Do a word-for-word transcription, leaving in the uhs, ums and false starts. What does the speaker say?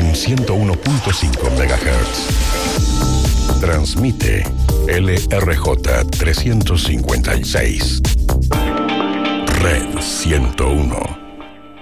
en ciento uno punto cinco megahertz. Transmite L R J trescientos cincuenta y seis. Red ciento uno.